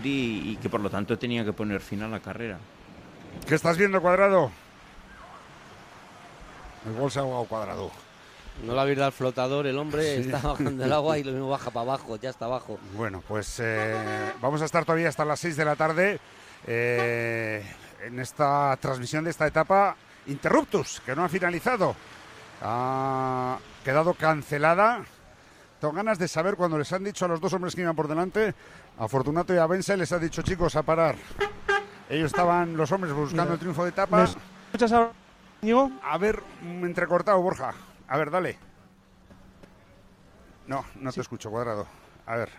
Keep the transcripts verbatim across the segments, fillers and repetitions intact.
y, y que por lo tanto tenía que poner fin a la carrera. ¿Qué estás viendo, Cuadrado? Igual se ha ahogado Cuadrado. No la verdad, el flotador, el hombre Sí. está bajando el agua y lo mismo baja para abajo, ya está abajo. Bueno, pues eh, vamos a estar todavía hasta las seis de la tarde eh, en esta transmisión de esta etapa Interruptus, que no ha finalizado. Ha quedado cancelada. Tengo ganas de saber cuando les han dicho a los dos hombres que iban por delante, a Fortunato y a Bense, les ha dicho, chicos, a parar. Ellos estaban, los hombres, buscando Mira, el triunfo de etapa. ¿Me escuchas ahora, Íñigo? A ver, entrecortado, Borja. A ver, dale. No, no sí. Te escucho, Cuadrado. A ver.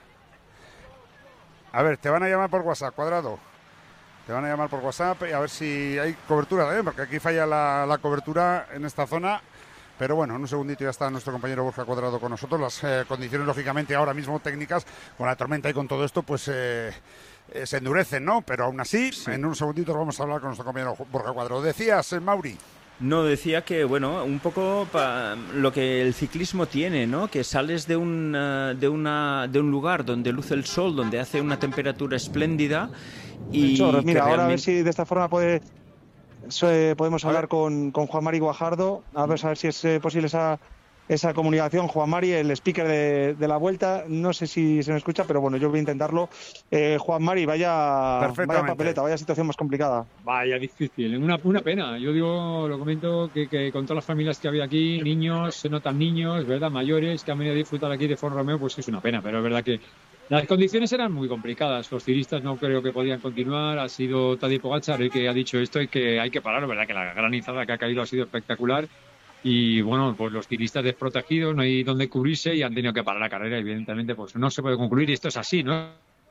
A ver, te van a llamar por WhatsApp, Cuadrado. Te van a llamar por WhatsApp y a ver si hay cobertura también, porque aquí falla la, la cobertura en esta zona. Pero bueno, en un segundito ya está nuestro compañero Borja Cuadrado con nosotros. Las eh, condiciones, lógicamente, ahora mismo técnicas, con la tormenta y con todo esto, pues eh, eh, se endurecen, ¿no? Pero aún así, sí. En un segundito vamos a hablar con nuestro compañero Borja Cuadrado. Decías, eh, Mauri. No, decía que, bueno, un poco pa, lo que el ciclismo tiene, ¿no? Que sales de un, uh, de, una, de un lugar donde luce el sol, donde hace una temperatura espléndida y... Chorro, mira, realmente... ahora a ver si de esta forma puede, eh, podemos hablar con, con Juan Mari Guajardo, a ver, a ver si es eh, posible esa... esa comunicación. Juan Mari, el speaker de, de la Vuelta, no sé si se me escucha, pero bueno, yo voy a intentarlo. Eh, Juan Mari, vaya, vaya papeleta, vaya situación más complicada. Vaya difícil, una, una pena. Yo digo, lo comento, que, que con todas las familias que había aquí, niños, se notan niños, ¿verdad? Mayores, que han venido a disfrutar aquí de Font Romeu, pues es una pena, pero es verdad que las condiciones eran muy complicadas. Los ciclistas no creo que podían continuar. Ha sido Tadej Pogačar el que ha dicho esto y que hay que parar, ¿verdad? Que la granizada que ha caído ha sido espectacular. Y bueno, pues los ciclistas desprotegidos, no hay donde cubrirse y han tenido que parar la carrera. Evidentemente, pues no se puede concluir y esto es así, ¿no?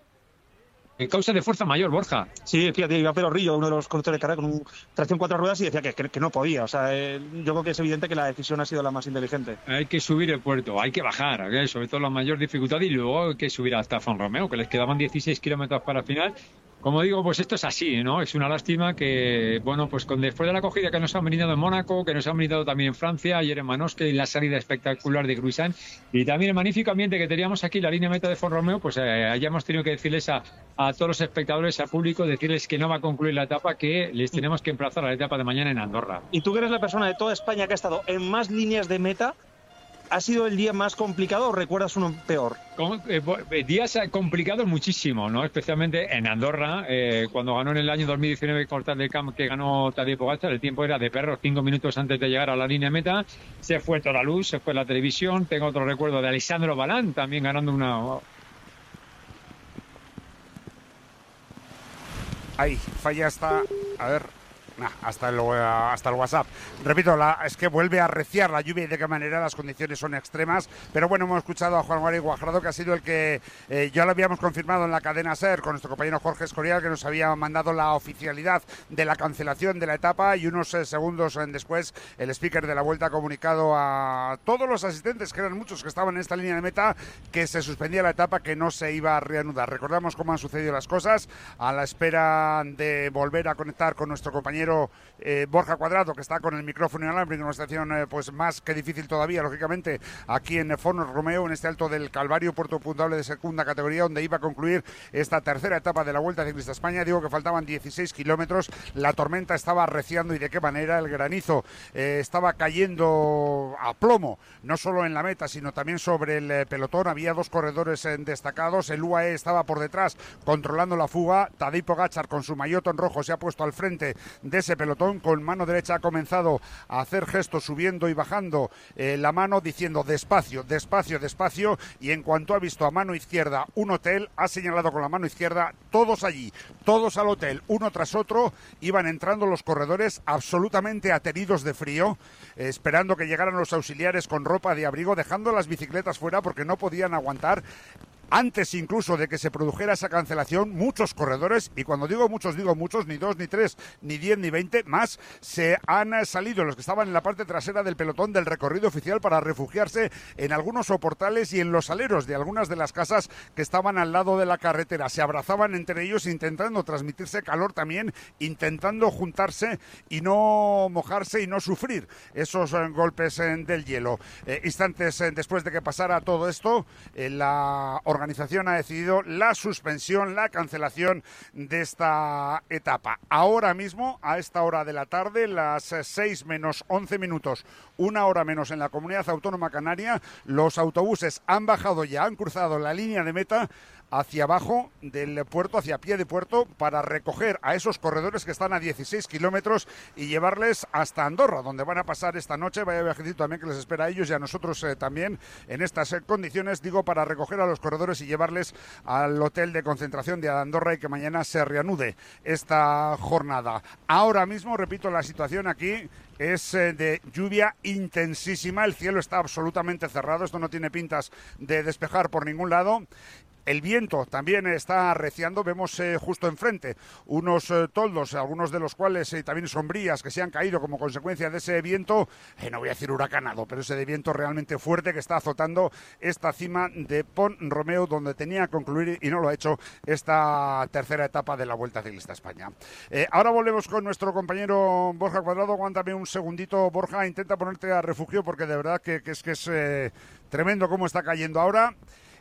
En causa de fuerza mayor, Borja. Sí, fíjate, iba Pedro Rillo, uno de los conductores de carrera, con un tracción cuatro ruedas y decía que, que, que no podía. O sea, eh, yo creo que es evidente que la decisión ha sido la más inteligente. Hay que subir el puerto, hay que bajar, ¿okay? Sobre todo la mayor dificultad, y luego hay que subir hasta Font Romeu, que les quedaban dieciséis kilómetros para el final. Como digo, pues esto es así, ¿no? Es una lástima que, bueno, pues con después de la acogida que nos han brindado en Mónaco, que nos han brindado también en Francia, ayer en Manosque, y la salida espectacular de Gruisán, y también el magnífico ambiente que teníamos aquí, la línea meta de Font Romeu, pues eh, hayamos tenido que decirles a, a todos los espectadores, al público, decirles que no va a concluir la etapa, que les tenemos que emplazar a la etapa de mañana en Andorra. Y tú que eres la persona de toda España que ha estado en más líneas de meta, ¿ha sido el día más complicado o recuerdas uno peor? Con, eh, días complicados muchísimo, ¿no? Especialmente en Andorra, eh, cuando ganó en el año dos mil diecinueve Cortal del Camp, que ganó Tadej Pogačar, el tiempo era de perros, cinco minutos antes de llegar a la línea meta. Se fue toda la luz, se fue la televisión. Tengo otro recuerdo de Alessandro Balán, también ganando una... Ahí, falla hasta... A ver... Nah, hasta, el, hasta el WhatsApp. Repito, la, es que vuelve a arreciar la lluvia y de qué manera las condiciones son extremas. Pero bueno, hemos escuchado a Juan Mari Guajardo, que ha sido el que eh, ya lo habíamos confirmado en la cadena SER con nuestro compañero Jorge Escorial, que nos había mandado la oficialidad de la cancelación de la etapa, y unos eh, segundos eh, después el speaker de la Vuelta ha comunicado a todos los asistentes, que eran muchos que estaban en esta línea de meta, que se suspendía la etapa, que no se iba a reanudar. Recordamos cómo han sucedido las cosas, a la espera de volver a conectar con nuestro compañero Eh, Borja Cuadrado, que está con el micrófono inalámbrico en una estación eh, pues más que difícil todavía, lógicamente, aquí en Font Romeu, en este Alto del Calvario, puerto puntuable de segunda categoría, donde iba a concluir esta tercera etapa de la Vuelta Ciclista España. Digo que faltaban dieciséis kilómetros, la tormenta estaba arreciando, y de qué manera. El granizo eh, estaba cayendo a plomo, no solo en la meta, sino también sobre el eh, pelotón. Había dos corredores eh, destacados, el U A E estaba por detrás controlando la fuga. Tadej Pogačar, con su maillot en rojo, se ha puesto al frente de ese pelotón, con mano derecha ha comenzado a hacer gestos subiendo y bajando eh, la mano, diciendo despacio, despacio, despacio, y en cuanto ha visto a mano izquierda un hotel, ha señalado con la mano izquierda, todos allí, todos al hotel, uno tras otro. Iban entrando los corredores absolutamente ateridos de frío, eh, esperando que llegaran los auxiliares con ropa de abrigo, dejando las bicicletas fuera porque no podían aguantar. Antes incluso de que se produjera esa cancelación, muchos corredores, y cuando digo muchos, digo muchos, ni dos, ni tres, ni diez, ni veinte, más, se han salido los que estaban en la parte trasera del pelotón del recorrido oficial para refugiarse en algunos soportales y en los aleros de algunas de las casas que estaban al lado de la carretera. Se abrazaban entre ellos intentando transmitirse calor también, intentando juntarse y no mojarse y no sufrir esos eh, golpes eh, del hielo. Eh, instantes eh, después de que pasara todo esto, eh, la organización organización ha decidido la suspensión, la cancelación de esta etapa. Ahora mismo, a esta hora de la tarde, las seis menos once minutos, una hora menos en la Comunidad Autónoma Canaria, los autobuses han bajado ya, han cruzado la línea de meta hacia abajo del puerto, hacia pie de puerto, para recoger a esos corredores que están a dieciséis kilómetros y llevarles hasta Andorra, donde van a pasar esta noche. Vaya viajecito también que les espera a ellos y a nosotros eh, también en estas eh, condiciones, digo, para recoger a los corredores y llevarles al hotel de concentración de Andorra y que mañana se reanude esta jornada. Ahora mismo, repito, la situación aquí es eh, de lluvia intensísima, el cielo está absolutamente cerrado, esto no tiene pintas de despejar por ningún lado. El viento también está arreciando, vemos eh, justo enfrente unos eh, toldos, algunos de los cuales eh, también sombrías que se han caído como consecuencia de ese viento, eh, no voy a decir huracanado, pero ese de viento realmente fuerte que está azotando esta cima de Pont Romeu, donde tenía que concluir y no lo ha hecho esta tercera etapa de la Vuelta Ciclista a España. Eh, ahora volvemos con nuestro compañero Borja Cuadrado. Aguántame un segundito, Borja, intenta ponerte a refugio porque de verdad que, que es que es eh, tremendo cómo está cayendo ahora.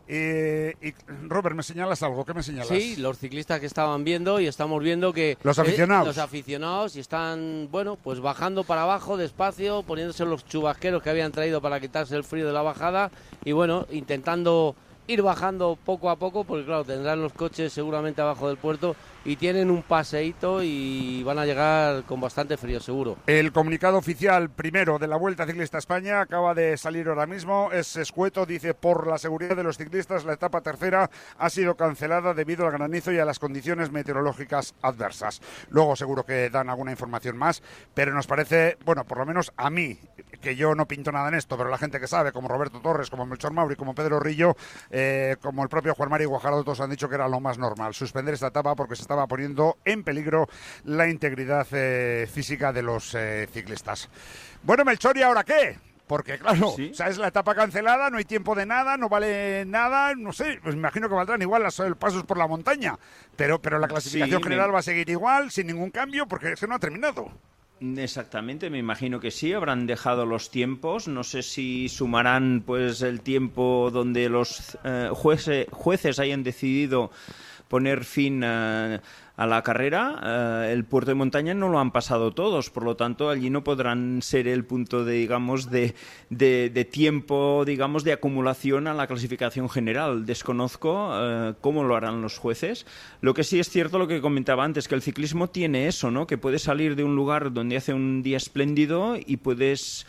Eh, y Robert, ¿me señalas algo? ¿Qué me señalas? Sí, los ciclistas que estaban viendo y estamos viendo que... Los aficionados. Eh, los aficionados y están, bueno, pues bajando para abajo despacio, poniéndose los chubasqueros que habían traído para quitarse el frío de la bajada y bueno, intentando ir bajando poco a poco, porque claro, tendrán los coches seguramente abajo del puerto y tienen un paseíto y van a llegar con bastante frío seguro. El comunicado oficial primero de la Vuelta Ciclista a España acaba de salir ahora mismo, es escueto, dice: por la seguridad de los ciclistas la etapa tercera ha sido cancelada debido al granizo y a las condiciones meteorológicas adversas. Luego seguro que dan alguna información más, pero nos parece, bueno, por lo menos a mí, que yo no pinto nada en esto, pero la gente que sabe, como Roberto Torres, como Melchor Mauri, como Pedro Rillo, eh, como el propio Juan Mari Guajardo, todos han dicho que era lo más normal, suspender esta etapa porque se estaba poniendo en peligro la integridad eh, física de los eh, ciclistas. Bueno, Melchor, ¿y ahora qué? Porque claro, ¿sí? O sea, es la etapa cancelada, no hay tiempo de nada, no vale nada, no sé, pues me imagino que valdrán igual los pasos por la montaña, pero, pero la clasificación sí, general me... va a seguir igual, sin ningún cambio, porque es que no ha terminado. Exactamente, me imagino que sí, habrán dejado los tiempos, no sé si sumarán pues el tiempo donde los eh, jueces, jueces hayan decidido poner fin a, a la carrera. Uh, el puerto de montaña no lo han pasado todos, por lo tanto allí no podrán ser el punto de, digamos, de, de, de tiempo, digamos, de acumulación a la clasificación general. Desconozco uh, cómo lo harán los jueces. Lo que sí es cierto, lo que comentaba antes, que el ciclismo tiene eso, ¿no? Que puedes salir de un lugar donde hace un día espléndido y puedes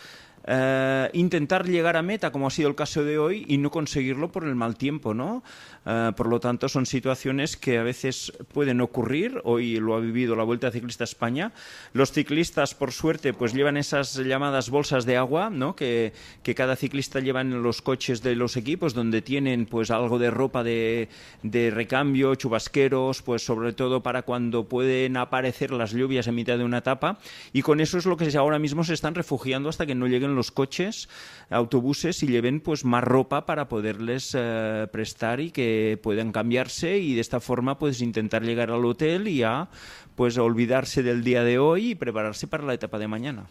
Uh, intentar llegar a meta, como ha sido el caso de hoy, y no conseguirlo por el mal tiempo, ¿no? Uh, por lo tanto, son situaciones que a veces pueden ocurrir. Hoy lo ha vivido la Vuelta Ciclista a España. Los ciclistas, por suerte, pues llevan esas llamadas bolsas de agua, ¿no? Que, que cada ciclista lleva en los coches de los equipos, donde tienen pues algo de ropa de, de recambio, chubasqueros, pues sobre todo para cuando pueden aparecer las lluvias en mitad de una etapa, y con eso es lo que ahora mismo se están refugiando hasta que no lleguen los coches, autobuses, y lleven pues más ropa para poderles eh, prestar y que puedan cambiarse, y de esta forma pues intentar llegar al hotel y ya pues olvidarse del día de hoy y prepararse para la etapa de mañana.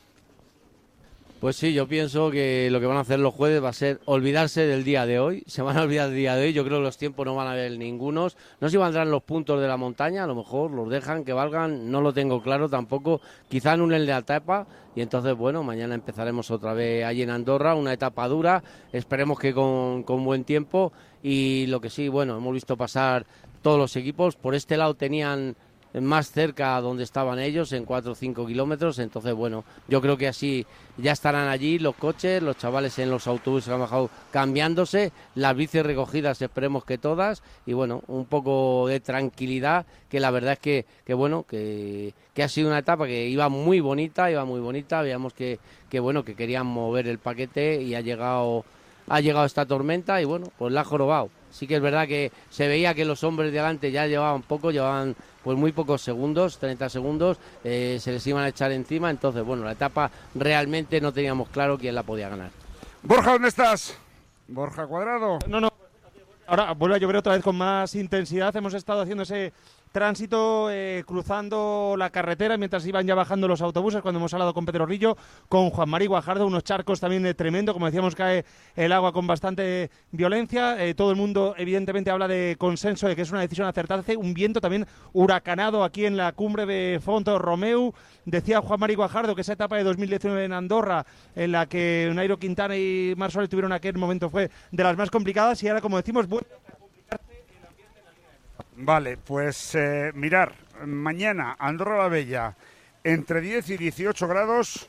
Pues sí, yo pienso que lo que van a hacer los jueces va a ser olvidarse del día de hoy. Se van a olvidar del día de hoy. Yo creo que los tiempos no van a haber ningunos. No sé si valdrán los puntos de la montaña, a lo mejor los dejan que valgan. No lo tengo claro tampoco. Quizá anulen la etapa y entonces, bueno, mañana empezaremos otra vez allí en Andorra, una etapa dura. Esperemos que con, con buen tiempo. Y lo que sí, bueno, hemos visto pasar todos los equipos. Por este lado tenían más cerca a donde estaban ellos, en cuatro o cinco kilómetros, entonces bueno, yo creo que así ya estarán allí los coches, los chavales en los autobuses que han bajado cambiándose, las bicis recogidas, esperemos que todas, y bueno, un poco de tranquilidad, que la verdad es que, que bueno, que, que ha sido una etapa que iba muy bonita, iba muy bonita, veíamos que, que bueno, que querían mover el paquete y ha llegado, ha llegado esta tormenta y bueno, pues la ha jorobado. Sí que es verdad que se veía que los hombres de delante ya llevaban poco, llevaban pues muy pocos segundos, treinta segundos, eh, se les iban a echar encima, entonces bueno, la etapa realmente no teníamos claro quién la podía ganar. Borja, ¿dónde estás? Borja Cuadrado. No, no, ahora vuelve a llover otra vez con más intensidad, hemos estado haciendo ese tránsito eh, cruzando la carretera mientras iban ya bajando los autobuses, cuando hemos hablado con Pedro Rillo, con Juan Mari Guajardo, unos charcos también eh, tremendo, como decíamos, cae el agua con bastante violencia, eh, todo el mundo evidentemente habla de consenso, de que es una decisión acertada, hace un viento también huracanado aquí en la cumbre de Fonto Romeu. Decía Juan Mari Guajardo que esa etapa de dos mil diecinueve en Andorra, en la que Nairo Quintana y Marc Soler tuvieron aquel momento, fue de las más complicadas, y ahora, como decimos, vuelve a complicarse el ambiente en la línea de meta. Vale, pues eh, mirar, mañana Andorra la Bella entre diez y dieciocho grados,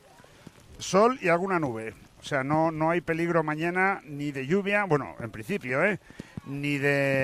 sol y alguna nube. O sea, no, no hay peligro mañana ni de lluvia, bueno, en principio, ¿eh? Ni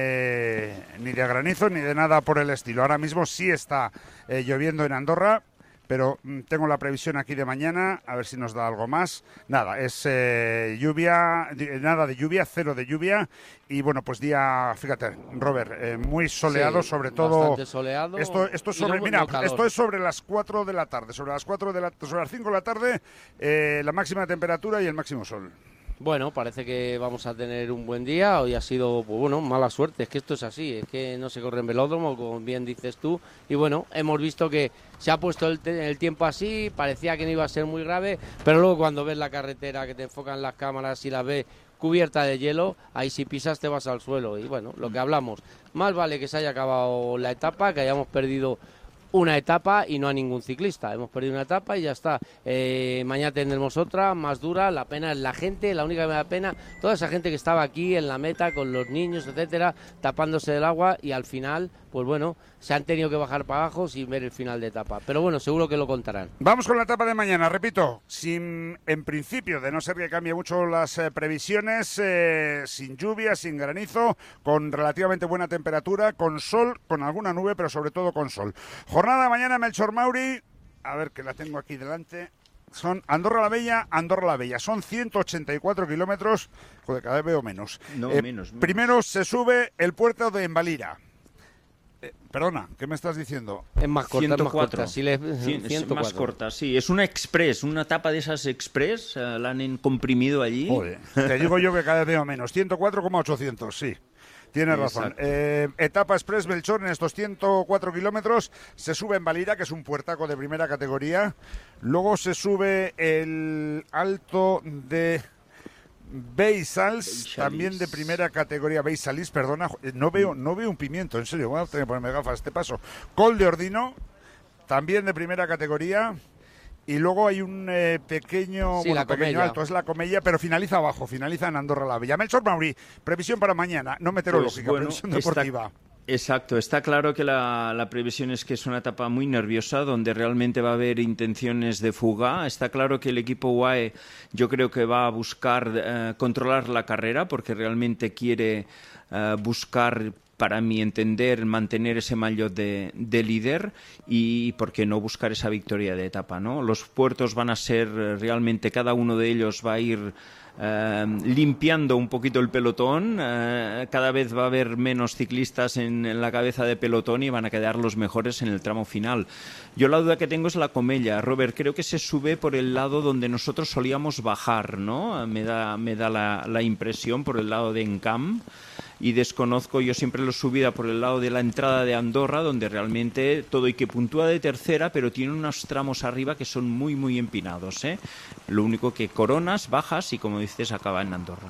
de, ni de granizo, ni de nada por el estilo. Ahora mismo sí está eh, lloviendo en Andorra, pero mm, tengo la previsión aquí de mañana, a ver si nos da algo más. Nada, es eh, lluvia, nada de lluvia, cero de lluvia. Y bueno, pues día, fíjate, Robert, eh, muy soleado, sí, sobre todo. Bastante soleado. Esto, esto, es sobre, no, mira, no esto es sobre las cuatro de la tarde. Sobre las cuatro de la, sobre las cinco de la tarde, eh, la máxima temperatura y el máximo sol. Bueno, parece que vamos a tener un buen día. Hoy ha sido, pues bueno, mala suerte. Es que esto es así, es que no se corre en velódromo, como bien dices tú. Y bueno, hemos visto que se ha puesto el, te- el tiempo así, parecía que no iba a ser muy grave, pero luego cuando ves la carretera, que te enfocan las cámaras y la ves cubierta de hielo, ahí si pisas te vas al suelo. Y bueno, lo que hablamos, más vale que se haya acabado la etapa, que hayamos perdido una etapa y no a ningún ciclista. Hemos perdido una etapa y ya está. Eh, mañana tendremos otra más dura. La pena es la gente, la única que me da pena, toda esa gente que estaba aquí en la meta con los niños, etcétera, tapándose del agua, y al final, pues bueno, se han tenido que bajar para abajo sin ver el final de etapa. Pero bueno, seguro que lo contarán. Vamos con la etapa de mañana, repito, sin, en principio, de no ser que cambie mucho las eh, previsiones, eh, sin lluvia, sin granizo, con relativamente buena temperatura, con sol, con alguna nube, pero sobre todo con sol. Jornada de mañana, Melchor Mauri, a ver que la tengo aquí delante, son Andorra la Bella, Andorra la Bella, son ciento ochenta y cuatro kilómetros, joder, cada vez veo menos. No, Eh, menos, menos. Primero se sube el puerto de Embalira. Eh, perdona, ¿qué me estás diciendo? Es más corta, es más ciento cuatro. corta. Sí, le- Cien- es ciento cuatro. más corta, sí. Es una express, una etapa de esas express, eh, la han comprimido allí. Joder, te digo yo que cada vez veo menos, ciento cuatro coma ochocientos, sí. Tienes razón. Exacto. Eh, etapa Express Melchor en estos ciento cuatro kilómetros. Se sube en Valira, que es un puertaco de primera categoría. Luego se sube el Alto de Beisals, Beisalis. también de primera categoría. Beisalis, perdona. No veo, no veo un pimiento, en serio. Voy a tener que ponerme gafas a este paso. Col de Ordino, también de primera categoría. Y luego hay un eh, pequeño, Sí, bueno, la pequeño Comella. alto, es la Comella, pero finaliza abajo, finaliza en Andorra la Bella. Melchor Mauri, previsión para mañana, no meteorológica, Pues, bueno, previsión está- deportiva. Exacto, está claro que la, la previsión es que es una etapa muy nerviosa, donde realmente va a haber intenciones de fuga. Está claro que el equipo U A E yo creo que va a buscar eh, controlar la carrera, porque realmente quiere eh, buscar, para mi entender, mantener ese maillot de, de líder y, ¿por qué no, buscar esa victoria de etapa, ¿no? Los puertos van a ser eh, realmente, cada uno de ellos va a ir eh, limpiando un poquito el pelotón. Eh, cada vez va a haber menos ciclistas en, en la cabeza de pelotón y van a quedar los mejores en el tramo final. Yo la duda que tengo es la Comella. Robert, creo que se sube por el lado donde nosotros solíamos bajar, ¿no? Me da, me da la, la impresión, por el lado de Encamp. Y desconozco, yo siempre lo he subido por el lado de la entrada de Andorra, donde realmente todo y que puntúa de tercera, pero tiene unos tramos arriba que son muy, muy empinados, ¿eh? Lo único que coronas, bajas y, como dices, acaba en Andorra.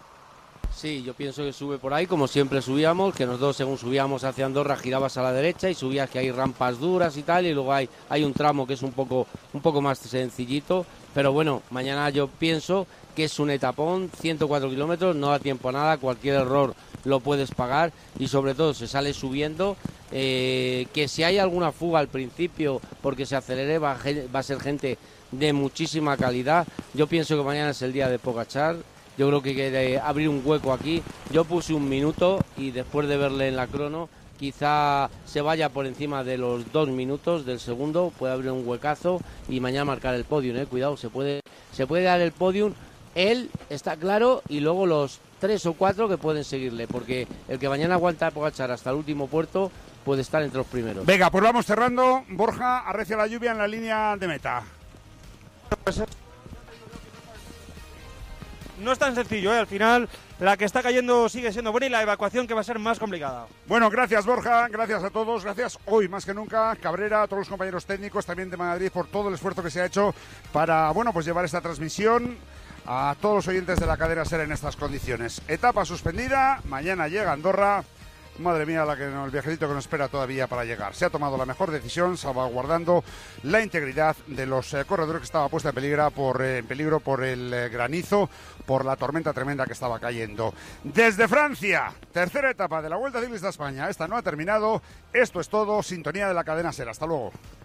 Sí, yo pienso que sube por ahí, como siempre subíamos, que nosotros según subíamos hacia Andorra girabas a la derecha y subías que hay rampas duras y tal, y luego hay, hay un tramo que es un poco, un poco más sencillito, pero bueno, mañana yo pienso que es un etapón, ciento cuatro kilómetros, no da tiempo a nada, cualquier error lo puedes pagar y sobre todo se sale subiendo, eh, que si hay alguna fuga al principio porque se acelere va a, gen- va a ser gente de muchísima calidad. Yo pienso que mañana es el día de Pogačar. Yo creo que hay que abrir un hueco aquí. Yo puse un minuto y después de verle en la crono, quizá se vaya por encima de los dos minutos del segundo, puede abrir un huecazo y mañana marcar el podium, eh. Cuidado, se puede, se puede dar el podium. Él está claro y luego los tres o cuatro que pueden seguirle, porque el que mañana aguanta a Pogačar hasta el último puerto puede estar entre los primeros. Venga, pues vamos cerrando. Borja, arrecia la lluvia en la línea de meta. no es tan sencillo, ¿eh? Al final la que está cayendo sigue siendo buena y la evacuación que va a ser más complicada. Bueno, gracias Borja, gracias a todos, gracias hoy más que nunca Cabrera, a todos los compañeros técnicos también de Madrid por todo el esfuerzo que se ha hecho para, bueno, pues llevar esta transmisión a todos los oyentes de la cadena SER en estas condiciones. Etapa suspendida, mañana llega Andorra. Madre mía, la que, el viajecito que nos espera todavía para llegar. Se ha tomado la mejor decisión, salvaguardando la integridad de los eh, corredores que estaba puesta en peligro por, eh, en peligro por el eh, granizo, por la tormenta tremenda que estaba cayendo. Desde Francia, tercera etapa de la Vuelta Ciclista a España. Esta no ha terminado. Esto es todo. Sintonía de la cadena SER. Hasta luego.